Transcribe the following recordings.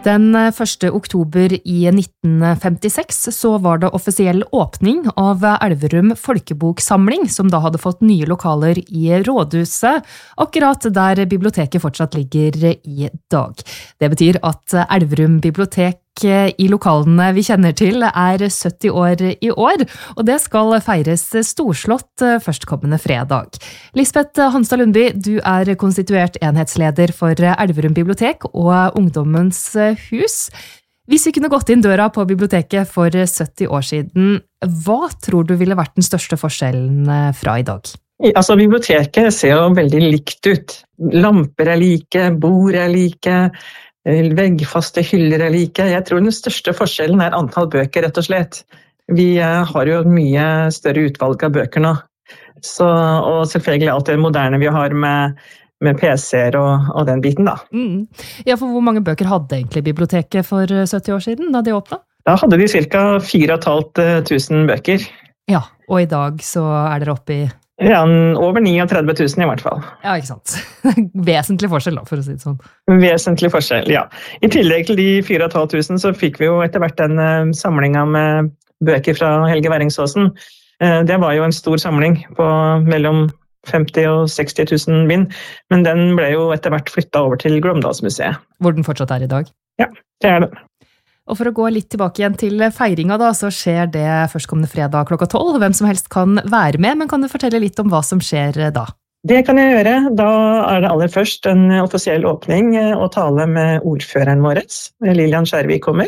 Den 1. oktober i 1956 så var det offisiell åpning av Elverum Folkeboksamling, som da hadde fått nye lokaler i Rådhuset, akkurat der biblioteket fortsatt ligger i dag. Det betyr at Elverum bibliotek i lokalene vi kjenner til 70 år i år, og det skal feires storslått førstkommende fredag. Lisbeth Hanstad Lundby, du konstituert enhetsleder for Elverum bibliotek og Ungdommens hus. Hvis vi kunne gått inn døra på biblioteket for 70 år siden, hva tror du ville vært den største forskjellen fra i dag? Altså, biblioteket ser jo veldig likt ut. Lamper like, bord like, veggfaste hyller like. Jeg tror den største forskjellen antall bøker, rett og slett. Vi har jo mye større utvalg av bøker nå. Og selvfølgelig alt det moderne vi har med PC-er og den biten da. Ja, for hvor mange bøker hadde egentlig biblioteket for 70 år siden da de åpnet? Da hadde vi ca. 4.500 bøker. Ja, og i dag så dere oppe i... Ja, over 39 000 i hvert fall. Ja, ikke sant. Vesentlig forskjell da, for å si det sånn. Vesentlig forskjell, ja. I tillegg til de 4.500 så fikk vi jo etter hvert en samling med bøker fra Helge Væringsåsen. Det var jo en stor samling på mellom 50 og 60 000 bind, men den ble jo etter hvert flyttet over til Glåmdalsmuseet. Hvor den fortsatt i dag? Ja, det det. Og for å gå litt tilbake igjen til feiringa da, så skjer det førstkommende fredag klokka 12. Hvem som helst kan være med, men kan du fortelle litt om hva som skjer da? Det kan jeg gjøre. Da det aller først en offisiell åpning og tale med ordføreren vår. Lilian Skjærvik kommer.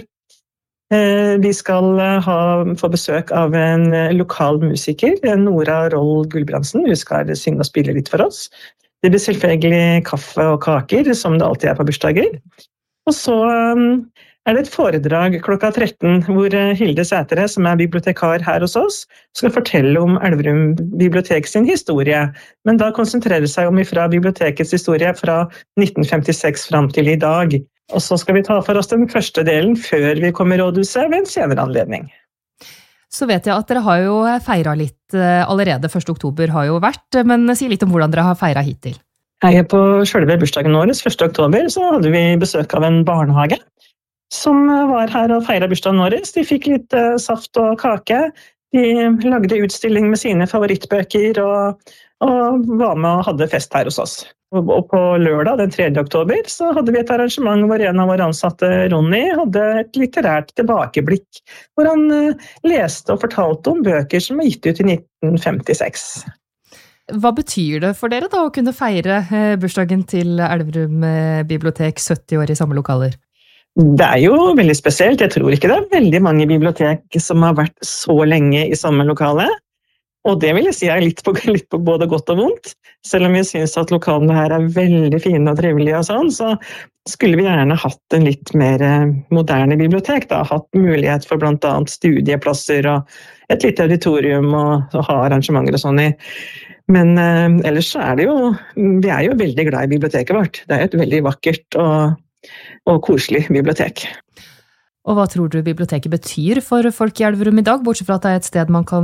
Vi skal få besøk av en lokal musiker, Nora Roll Gulbrandsen. Hun skal synge og spille litt for oss. Det blir selvfølgelig kaffe og kaker, som det alltid på bursdager. Og så det et foredrag klokka 13, hvor Hilde Sætere, som bibliotekar her hos oss, skal fortelle om Elverum bibliotek sin historie, men da konsentrerer seg om ifra bibliotekets historie fra 1956 frem til i dag. Og så skal vi ta for oss den første delen før vi kommer i Rådhuset ved en senere anledning. Så vet jeg at dere har jo feiret litt allerede, 1. oktober har jo vært, men si litt om hvordan dere har feiret hittil. På selve bursdagen vår, 1. oktober, så hadde vi besøk av en barnehage som var her og feiret bursdagen vår. De fikk litt saft og kake. De lagde utstilling med sine favorittbøker og var med og hadde fest her hos oss. Og på lørdag, den 3. oktober, så hadde vi et arrangement hvor en av våre ansatte, Ronny, hadde et litterært tilbakeblikk, hvor han leste og fortalte om bøker som gitt ut i 1956. Hva betyr det for dere da å kunne feire bursdagen til Elverum bibliotek 70 år i samme lokaler? Det jo veldig spesielt. Jeg tror ikke det veldig mange bibliotek som har vært så lenge i samme lokale. Og det vil jeg si litt på både godt og vondt. Selv om vi synes at lokalene her veldig fine og trivelige og sånn, så skulle vi gjerne hatt en litt mer moderne bibliotek. Da. Hatt mulighet for blant annet studieplasser og et lite auditorium og ha arrangementer og sånn i. Men ellers så det jo, vi jo veldig glad i biblioteket vårt. Det et veldig vakkert og koselig bibliotek. Og hva tror du biblioteket betyr for folk i Elverum i dag, bortsett fra at det et sted man kan